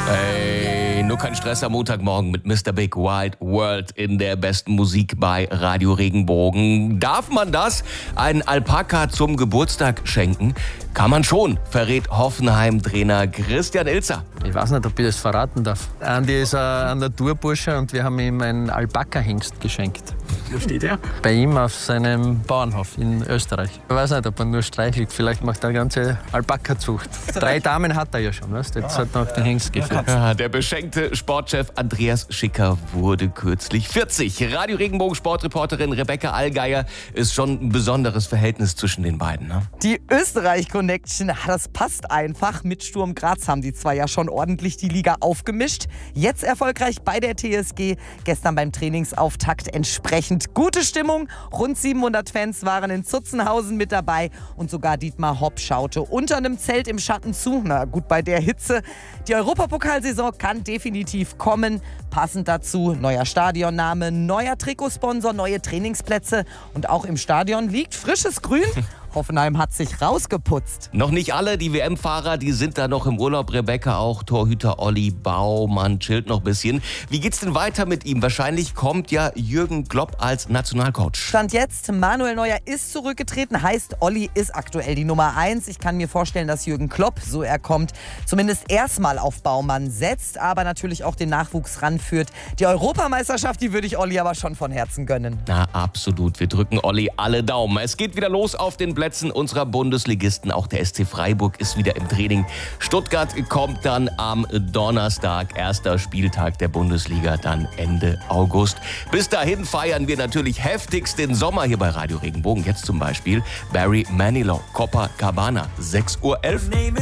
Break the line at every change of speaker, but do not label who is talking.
Hey, nur kein Stress am Montagmorgen mit Mr. Big Wild World in der besten Musik bei Radio Regenbogen. Darf man das? Einen Alpaka zum Geburtstag schenken? Kann man schon, verrät Hoffenheim-Trainer Christian Ilzer.
Ich weiß nicht, ob ich das verraten darf. Andi ist ein Naturbursche und wir haben ihm einen Alpaka-Hengst geschenkt.
Wo steht er?
Bei ihm auf seinem Bauernhof in Österreich. Ich weiß nicht, ob er nur streichelt. Vielleicht macht er eine ganze Alpaka-Zucht. 3 Damen hat er ja schon, weißt? Jetzt hat noch den Hengst geführt.
Ja, der beschenkte Sportchef Andreas Schicker wurde kürzlich 40. Radio Regenbogen Sportreporterin Rebecca Allgeier ist schon ein besonderes Verhältnis zwischen den beiden. Ne?
Die Österreich-Connection, das passt einfach. Mit Sturm Graz haben die zwei ja schon ordentlich die Liga aufgemischt. Jetzt erfolgreich bei der TSG. Gestern beim Trainingsauftakt entsprechend gute Stimmung. Rund 700 Fans waren in Zutzenhausen mit dabei. Und sogar Dietmar Hopp schaute unter einem Zelt im Schatten zu. Na gut, bei der Hitze. Die Europapokalsaison kann definitiv kommen. Passend dazu neuer Stadionname, neuer Trikotsponsor, neue Trainingsplätze. Und auch im Stadion liegt frisches Grün. Hoffenheim hat sich rausgeputzt.
Noch nicht alle, die WM-Fahrer, die sind da noch im Urlaub. Rebecca auch, Torhüter Olli Baumann chillt noch ein bisschen. Wie geht's denn weiter mit ihm? Wahrscheinlich kommt ja Jürgen Klopp als Nationalcoach.
Stand jetzt, Manuel Neuer ist zurückgetreten, heißt Olli ist aktuell die Nummer 1. Ich kann mir vorstellen, dass Jürgen Klopp, so er kommt, zumindest erstmal auf Baumann setzt, aber natürlich auch den Nachwuchs ranführt. Die Europameisterschaft, die würde ich Olli aber schon von Herzen gönnen.
Na, absolut. Wir drücken Olli alle Daumen. Es geht wieder los auf den Plätzen unserer Bundesligisten. Auch der SC Freiburg ist wieder im Training. Stuttgart kommt dann am Donnerstag, erster Spieltag der Bundesliga, dann Ende August. Bis dahin feiern wir natürlich heftigst den Sommer hier bei Radio Regenbogen. Jetzt zum Beispiel Barry Manilow, Copacabana, 6:11 Uhr.